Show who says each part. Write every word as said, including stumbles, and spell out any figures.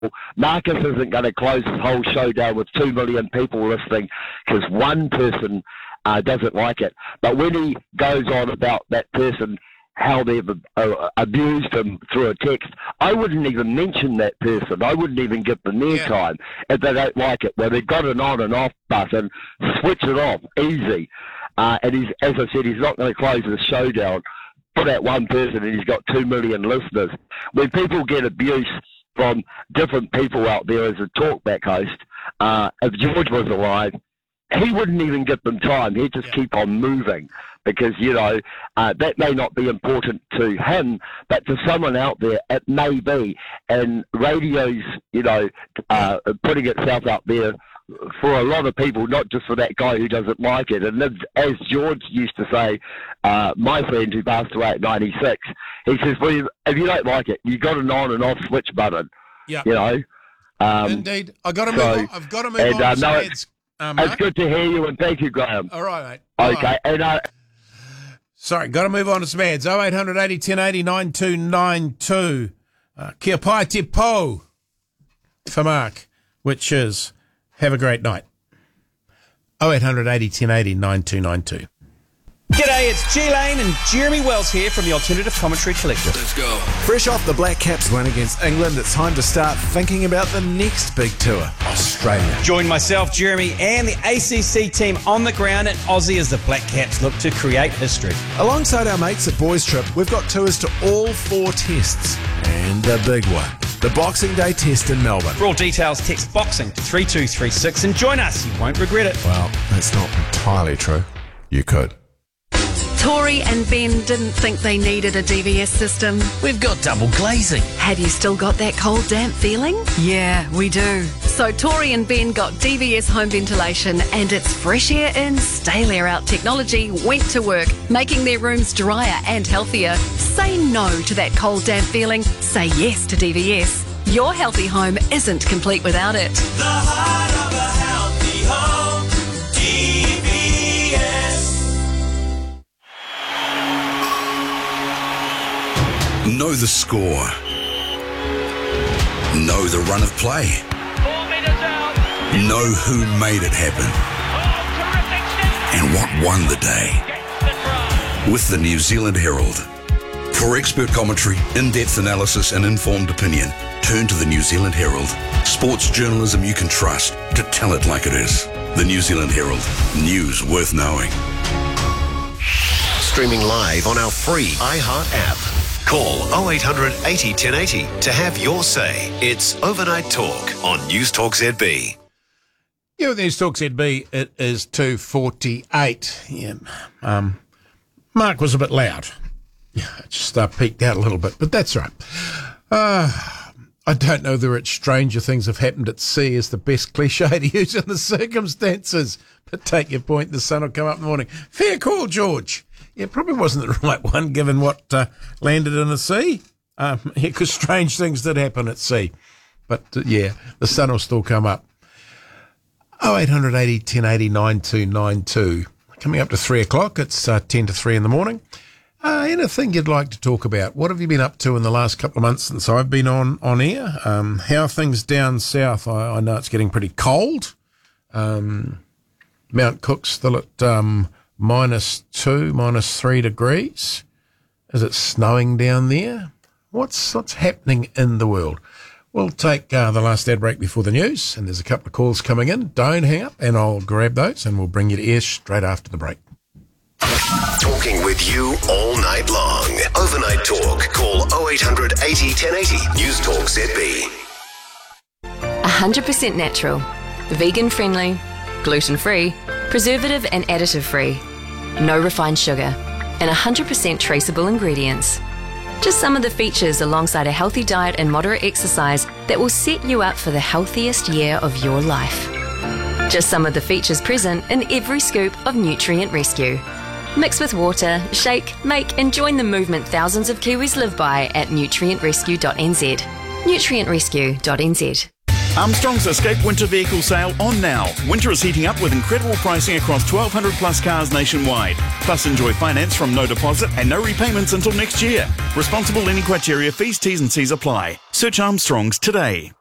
Speaker 1: Marcus isn't going to close his whole show down with two million people listening because one person uh, doesn't like it. But when he goes on about that person, how they've uh, abused him through a text, I wouldn't even mention that person. I wouldn't even give them their
Speaker 2: yeah.
Speaker 1: time if they don't like it. Well, they've got an on and off button, switch it off, easy. Uh, and he's, as I said, he's not going to close the show down for that one person, and he's got two million listeners. When people get abuse from different people out there as a talkback host, uh, if George was alive, he wouldn't even give them time. He'd just yeah. keep on moving because, you know, uh, that may not be important to him, but to someone out there, it may be. And radio's, you know, uh, putting itself out there for a lot of people, not just for that guy who doesn't like it. And as George used to say, uh, my friend who passed away at ninety-six, he says, well, if you don't like it, you've got an on and off switch button,
Speaker 2: yeah.
Speaker 1: you know. Um,
Speaker 2: Indeed. I've got to move
Speaker 1: so,
Speaker 2: on. I've got to move
Speaker 1: and,
Speaker 2: on.
Speaker 1: Uh,
Speaker 2: So
Speaker 1: no,
Speaker 2: it's, um,
Speaker 1: it's good to hear you, and thank you, Graham.
Speaker 2: All right, mate.
Speaker 1: All
Speaker 2: okay.
Speaker 1: Right. And, uh,
Speaker 2: Sorry, got to move on to some ads. oh eight hundred eighty ten eighty nine two nine two. Uh, kia pai te po for Mark, which is have a great night. oh eight hundred eighty ten eighty nine two nine two.
Speaker 3: G'day, it's G Lane and Jeremy Wells here from the Alternative Commentary Collective.
Speaker 4: Let's go.
Speaker 5: Fresh off the Black Caps win against England, it's time to start thinking about the next big tour, Australia.
Speaker 3: Join myself, Jeremy, and the A C C team on the ground in Aussie as the Black Caps look to create history.
Speaker 5: Alongside our mates at Boys Trip, we've got tours to all four tests and the big one, the Boxing Day test in Melbourne.
Speaker 3: For all details, text BOXING to three two three six and join us. You won't regret it.
Speaker 5: Well, that's not entirely true. You could.
Speaker 6: Tori and Ben didn't think they needed a D V S system.
Speaker 4: We've got double glazing.
Speaker 6: Have you still got that cold, damp feeling? Yeah, we do. So Tori and Ben got D V S home ventilation, and its fresh air in, stale air out technology went to work, making their rooms drier and healthier. Say no to that cold, damp feeling. Say yes to D V S. Your healthy home isn't complete without it.
Speaker 7: The heart of a healthy home, D V S.
Speaker 8: Know the score. Know the run of play.
Speaker 7: Four metres out.
Speaker 8: Know who made it happen.
Speaker 7: Oh, terrific step.
Speaker 8: And what won the day.
Speaker 7: Gets the try.
Speaker 8: With the New Zealand Herald. For expert commentary, in-depth analysis and informed opinion, turn to the New Zealand Herald. Sports journalism you can trust to tell it like it is. The New Zealand Herald. News worth knowing.
Speaker 9: Streaming live on our free iHeart app. Call oh eight hundred eighty ten eighty to have your say. It's Overnight Talk on News Talk Z B.
Speaker 2: Yeah, with News Talk Z B, it is two forty-eight. Yeah, um, Mark was a bit loud. Yeah, it just uh, peaked out a little bit, but that's right. Uh, I don't know whether it's stranger things have happened at sea is the best cliche to use in the circumstances, but take your point, the sun will come up in the morning. Fair call, George. Yeah, probably wasn't the right one given what uh, landed in the sea. Um, yeah, because strange things did happen at sea. But, uh, yeah, the sun will still come up. oh eight hundred eighty ten eighty nine two nine two. Coming up to three o'clock. It's uh, ten to three in the morning. Uh, anything you'd like to talk about? What have you been up to in the last couple of months since I've been on, on air? Um, how are things down south? I, I know it's getting pretty cold. Um, Mount Cook's still at... Um, Minus two, minus three degrees. Is it snowing down there? What's what's happening in the world? We'll take uh, the last ad break before the news, and there's a couple of calls coming in. Don't hang up, and I'll grab those, and we'll bring you to air straight after the break.
Speaker 9: Talking with you all night long. Overnight Talk. Call oh eight hundred eighty ten eighty. News Talk Z B.
Speaker 10: one hundred percent natural, vegan-friendly, gluten-free, preservative and additive-free. No refined sugar, and one hundred percent traceable ingredients. Just some of the features alongside a healthy diet and moderate exercise that will set you up for the healthiest year of your life. Just some of the features present in every scoop of Nutrient Rescue. Mix with water, shake, make and join the movement thousands of Kiwis live by at nutrient rescue dot n z. nutrient rescue dot n z.
Speaker 11: Armstrong's Escape Winter Vehicle Sale on now. Winter is heating up with incredible pricing across twelve hundred plus cars nationwide. Plus enjoy finance from no deposit and no repayments until next year. Responsible lending criteria, fees, T's and C's apply. Search Armstrong's today.